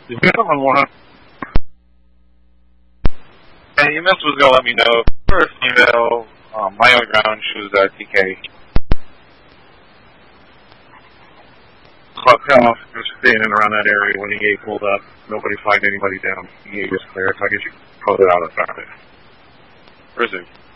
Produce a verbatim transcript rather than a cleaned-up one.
The gentleman wanted. And E M S was going to let me know first email, um, my own ground, she was at T K. But kind of just standing around that area when E A pulled up. Nobody flagged anybody down. E A was clear, so I guess you can pull it out of it. Where is it?